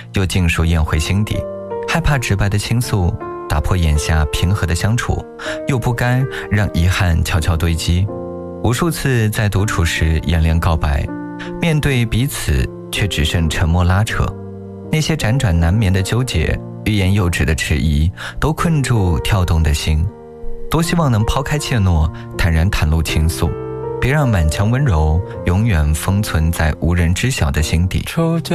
又尽数咽回心底，害怕直白的倾诉打破眼下平和的相处，又不甘让遗憾悄悄堆积。无数次在独处时演练告白，面对彼此却只剩沉默拉扯。那些辗转难眠的纠结，欲言又止的迟疑，都困住跳动的心。多希望能抛开怯懦，坦然袒露倾诉，别让满腔温柔永远封存在无人知晓的心底。